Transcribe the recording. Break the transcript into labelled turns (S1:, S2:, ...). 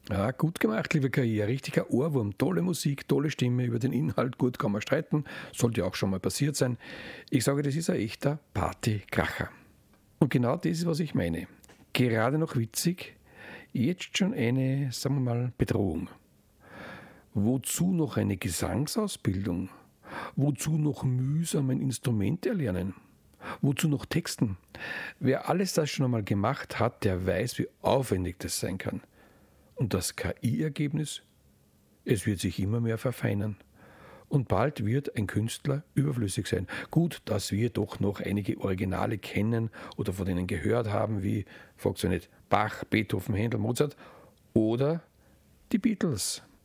S1: Ja, gut gemacht, liebe KI. Ein richtiger Ohrwurm. Tolle Musik, tolle Stimme, über den Inhalt gut kann man streiten. Sollte auch schon mal passiert sein. Ich sage, das ist ein echter Partykracher. Und genau das ist, was ich meine. Gerade noch witzig, jetzt schon eine, sagen wir mal, Bedrohung. Wozu noch eine Gesangsausbildung? Wozu noch mühsam ein Instrument erlernen? Wozu noch Texten? Wer alles das schon einmal gemacht hat, der weiß, wie aufwendig das sein kann. Und das KI-Ergebnis? Es wird sich immer mehr verfeinern. Und bald wird ein Künstler überflüssig sein. Gut, dass wir doch noch einige Originale kennen oder von denen gehört haben, wie, fragt so nicht, Bach, Beethoven, Händel, Mozart oder die Beatles.